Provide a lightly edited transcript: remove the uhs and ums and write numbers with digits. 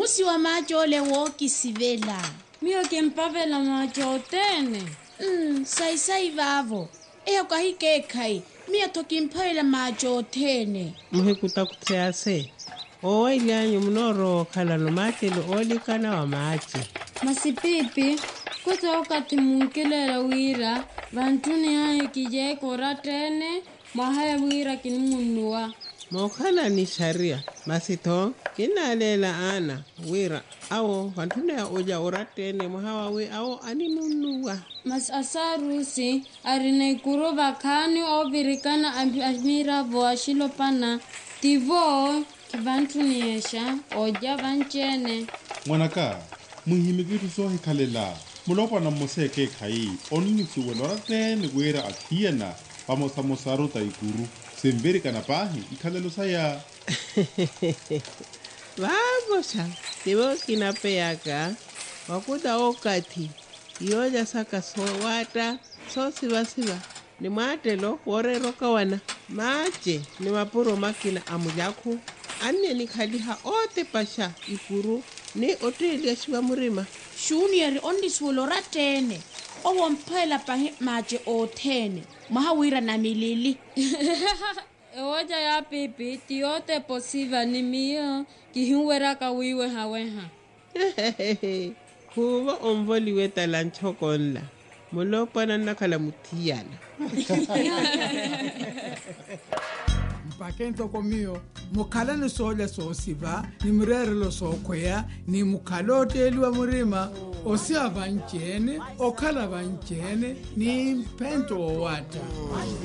musi wa majole wo kisivela. Mio kempavela majotene. Sai vavo. Eho kahike kai. Mio tokimpaila majotene. Mhikuta kutease. Owa ilianyu mnoro kala no matelo olikana wa machi. Masipipi, kuta wakati munkelela wira, vantuni hae kije koratene, mahaya wira kinumunua. Mokana ni sharia, masito, kinalela ana, wira, awo, vantuni ya oja oratene, mahawa we, awo animunua. Mas asarusi, arina ikuro vakani o virikana amira voa shilopana, tivo, kivantuni esha, oja vanchene. Mwanaka, muhimikitu sohi kalela, mulopa na moseke kai, onini suwelora tene gwera akiana, pamosa mosaruta ikuru, semberika na pahi, ikalelo saya. Vagosha, tivo kinapeyaka, wakuda okati, yoja saka sowata, so siva, ni matelo, wore roka wana, mache, ni mapuro makina amujaku, ane ni kaliha ote pasha, ikuru, ni otelia shiwa murima. Shunieri ondi suolora tene. Owo mpela pahi maje o tene. Mahawira na milili. Ewoja ya pipi, tiote posiva ni mio, kihiwera kawiwe haweha. Huwa omvoli weta lanchokonla. Mulopa na nakala mutiana. Mpakento komio, mukala ni soja so siva, ni mrere lo so kwea, ni mukalote eliwa murima, osia vanchene, okala vanchene, ni pento o wata.